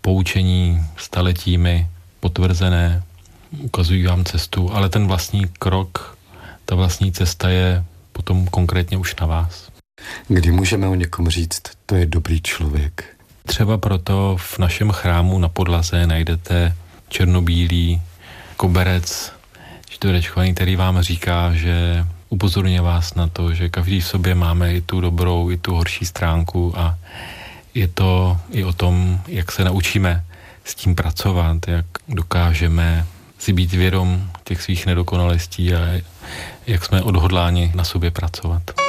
poučení staletími potvrzené, ukazují vám cestu, ale ten vlastní krok, ta vlastní cesta je potom konkrétně už na vás. Kdy můžeme o někom říct, to je dobrý člověk? Třeba proto v našem chrámu na podlaze najdete černobílý koberec čtverečkovaný, který vám říká, že upozorňuje vás na to, že každý v sobě máme i tu dobrou, i tu horší stránku a je to i o tom, jak se naučíme s tím pracovat, jak dokážeme si být vědom těch svých nedokonalostí a jak jsme odhodláni na sobě pracovat.